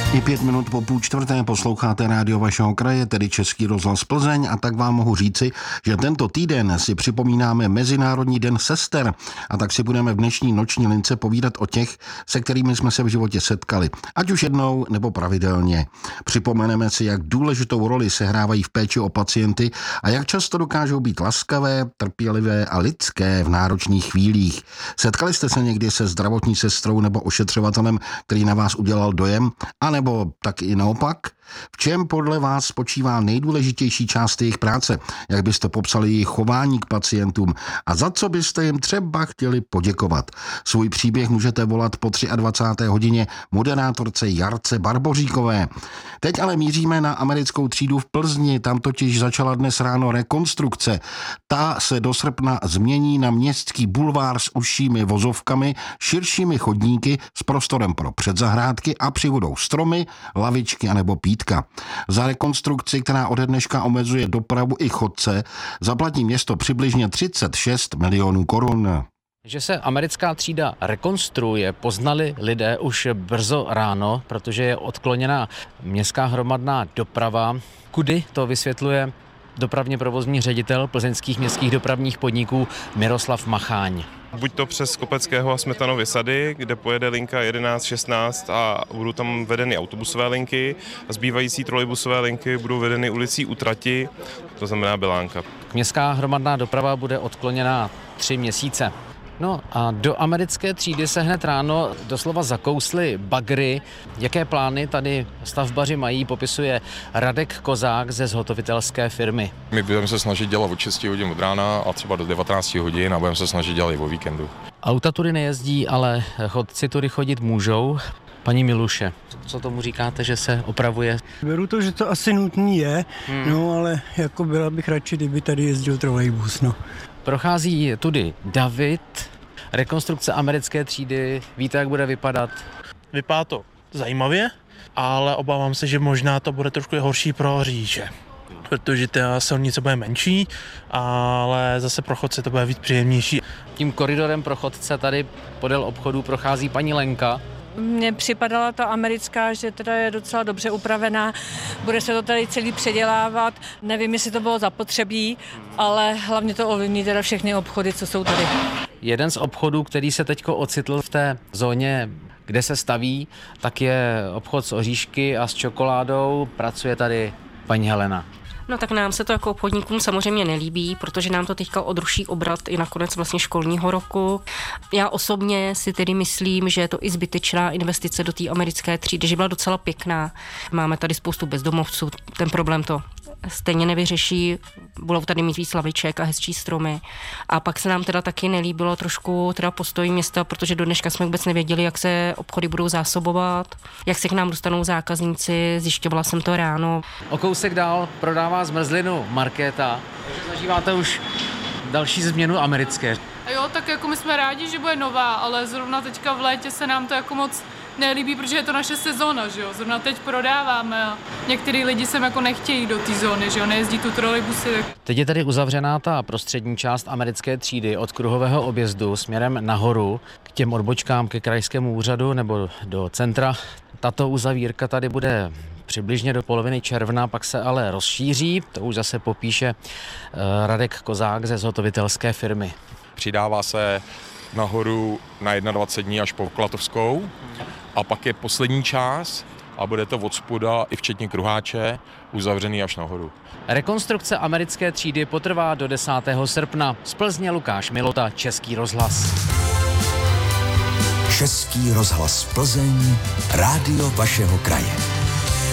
I 5 minut po 3:30 posloucháte rádio vašeho kraje, tedy Český rozhlas Plzeň, a tak vám mohu říci, že tento týden si připomínáme Mezinárodní den sester, a tak si budeme v dnešní noční lince povídat o těch, se kterými jsme se v životě setkali, ať už jednou nebo pravidelně. Připomeneme si, jak důležitou roli sehrávají v péči o pacienty a jak často dokážou být laskavé, trpělivé a lidské v náročných chvílích. Setkali jste se někdy se zdravotní sestrou nebo ošetřovatelem, který na vás udělal dojem, nebo tak i naopak? V čem podle vás spočívá nejdůležitější část jejich práce? Jak byste popsali jejich chování k pacientům? A za co byste jim třeba chtěli poděkovat? Svůj příběh můžete volat po 23. hodině moderátorce Jarce Barboříkové. Teď ale míříme na americkou třídu v Plzni. Tam totiž začala dnes ráno rekonstrukce. Ta se do srpna změní na městský bulvár s užšími vozovkami, širšími chodníky s prostorem pro předzahrádky a přibudou stromy, lavičky anebo pítka. Za rekonstrukci, která ode dneška omezuje dopravu i chodce, zaplatí město přibližně 36 milionů korun. Že se americká třída rekonstruuje, poznali lidé už brzo ráno, protože je odkloněná městská hromadná doprava. Kudy to vysvětluje dopravně provozní ředitel plzeňských městských dopravních podniků Miroslav Macháň. Buď to přes Kopeckého a Smetanovy sady, kde pojede linka 11, 16 a budou tam vedeny autobusové linky, a zbývající trolejbusové linky budou vedeny ulicí u trati, to znamená Belánka. Městská hromadná doprava bude odkloněná 3 měsíce. No a do americké třídy se hned ráno doslova zakously bagry. Jaké plány tady stavbaři mají, popisuje Radek Kozák ze zhotovitelské firmy. My budeme se snažit dělat od 6 hodin od rána a třeba do 19 hodin a budeme se snažit dělat i o víkendu. Auta tudy nejezdí, ale chodci tudy chodit můžou. Paní Miluše, co tomu říkáte, že se opravuje? Beru to, že to asi nutný je, no ale jako byla bych radši, kdyby tady jezdil trolejbus, no. Prochází tudy David, rekonstrukce americké třídy, víte, jak bude vypadat? Vypadá to zajímavě, ale obávám se, že možná to bude trošku horší pro řidiče, protože ta silnice bude menší, ale zase pro chodce to bude víc příjemnější. Tím koridorem pro chodce tady podél obchodu prochází paní Lenka. Mně připadala ta americká, že teda je docela dobře upravená, bude se to tady celý předělávat, nevím, jestli to bylo zapotřebí, ale hlavně to ovlivní teda všechny obchody, co jsou tady. Jeden z obchodů, který se teďko ocitl v té zóně, kde se staví, tak je obchod s oříšky a s čokoládou. Pracuje tady paní Helena. No tak nám se to jako obchodníkům samozřejmě nelíbí, protože nám to teďka odruší obrat i nakonec vlastně školního roku. Já osobně si tedy myslím, že je to i zbytečná investice do té americké třídy, že byla docela pěkná. Máme tady spoustu bezdomovců, ten problém to stejně nevyřeší, budou tady mít víc laviček a hezčí stromy. A pak se nám teda taky nelíbilo trošku teda postoj města, protože do dneška jsme vůbec nevěděli, jak se obchody budou zásobovat, jak se k nám dostanou zákazníci, zjišťovala jsem to ráno. O kousek dál prodává zmrzlinu Markéta. Zažíváte už další změnu americké. Jo, tak jako my jsme rádi, že bude nová, ale zrovna teďka v létě se nám to jako moc nelíbí, protože je to naše sezóna, že jo. Zrovna teď prodáváme a některý lidi sem jako nechtějí do té zóny, že jo, nejezdí tu trolejbusy. Teď je tady uzavřená ta prostřední část americké třídy od kruhového objezdu směrem nahoru k těm odbočkám ke krajskému úřadu nebo do centra. Tato uzavírka tady bude přibližně do poloviny června, pak se ale rozšíří, to už zase popíše Radek Kozák ze zhotovitelské firmy. Přidává se nahoru na 21 dní až po Klatovskou a pak je poslední část a bude to od spoda i včetně kruháče uzavřený až nahoru. Rekonstrukce americké třídy potrvá do 10. srpna. Z Plzně Lukáš Milota, Český rozhlas. Český rozhlas Plzeň, rádio vašeho kraje.